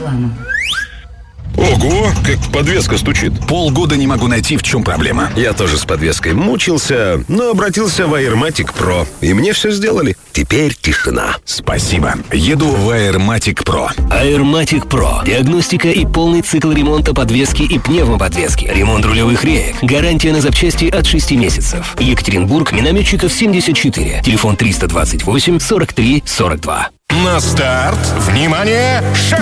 реклама. Ого, как подвеска стучит. Полгода не могу найти, в чем проблема. Я тоже с подвеской мучился, но обратился в Airmatic Pro. И мне все сделали. Теперь тишина. Спасибо. Еду в Airmatic Pro. Airmatic Pro. Диагностика и полный цикл ремонта подвески и пневмоподвески. Ремонт рулевых реек. Гарантия на запчасти от 6 месяцев. Екатеринбург, Минометчиков 74. Телефон 328 43 42. На старт. Внимание! Шаг!